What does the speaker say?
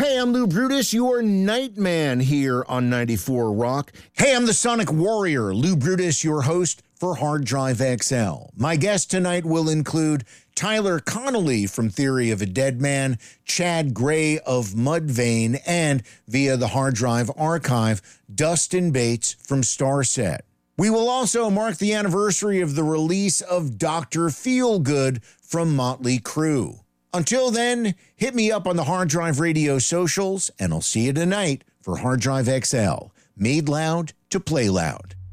Hey, I'm Lou Brutus, your Nightman here on 94 Rock. Hey, I'm the Sonic Warrior, Lou Brutus, your host for Hard Drive XL. My guest tonight will include Tyler Connolly from Theory of a Dead Man, Chad Gray of Mudvayne, and via the Hard Drive archive, Dustin Bates from Starset. We will also mark the anniversary of the release of Dr. Feelgood from Motley Crue. Until then, hit me up on the Hard Drive Radio socials, and I'll see you tonight for Hard Drive XL, made loud to play loud.